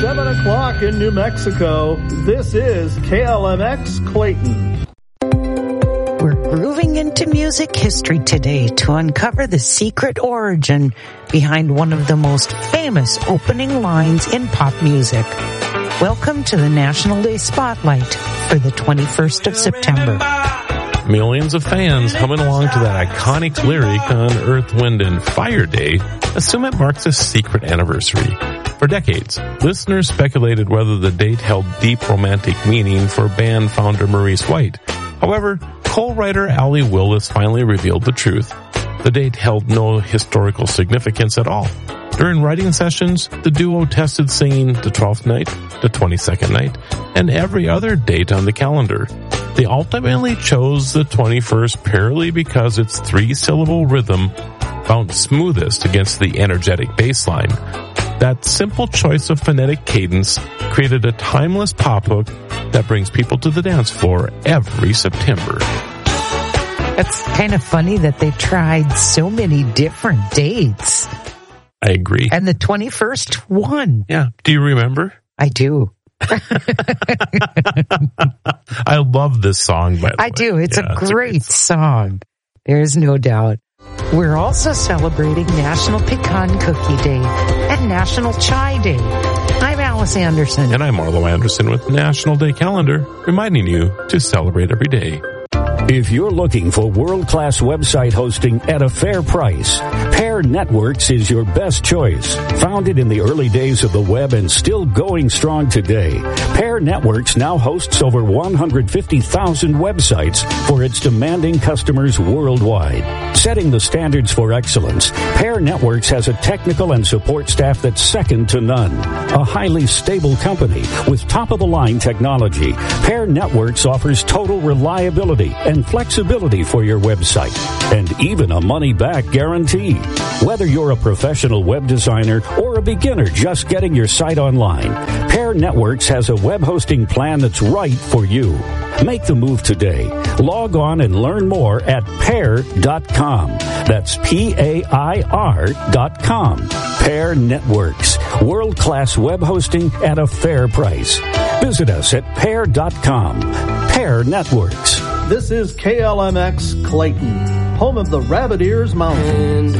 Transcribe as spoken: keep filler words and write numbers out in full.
seven o'clock in New Mexico. This is K L M X Clayton. We're grooving into music history today to uncover the secret origin behind one of the most famous opening lines in pop music. Welcome to the National Day Spotlight for the twenty-first of September. Millions of fans humming along to that iconic lyric on Earth, Wind, and Fire Day assume it marks a secret anniversary. For decades, listeners speculated whether the date held deep romantic meaning for band founder Maurice White. However, co-writer Allie Willis finally revealed the truth. The date held no historical significance at all. During writing sessions, the duo tested singing the twelfth night, the twenty-second night, and every other date on the calendar. They ultimately chose the twenty-first purely because its three-syllable rhythm bounced smoothest against the energetic bass line. That simple choice of phonetic cadence created a timeless pop hook that brings people to the dance floor every September. It's kind of funny that they tried so many different dates. I agree. And the twenty-first won. Yeah. Do you remember? I do. I love this song, by the I way. do. It's, yeah, a, it's great a great song. There's no doubt. We're also celebrating National Pecan Cookie Day and National Chai Day. I'm Alice Anderson. And I'm Arlo Anderson with National Day Calendar, reminding you to celebrate every day. If you're looking for world-class website hosting at a fair price, Pair Networks is your best choice. Founded in the early days of the web and still going strong today, Pair Networks now hosts over one hundred fifty thousand websites for its demanding customers worldwide. Setting the standards for excellence, Pair Networks has a technical and support staff that's second to none. A highly stable company with top-of-the-line technology, Pair Networks offers total reliability and flexibility for your website, and even a money-back guarantee. Whether you're a professional web designer or a beginner just getting your site online, Pair Networks has a web hosting plan that's right for you. Make the move today. Log on and learn more at pair dot com. That's P A I R dot com. Pair Networks. World-class web hosting at a fair price. Visit us at pair dot com. Pair Networks. This is K L M X Clayton, home of the Rabbit Ears Mountains.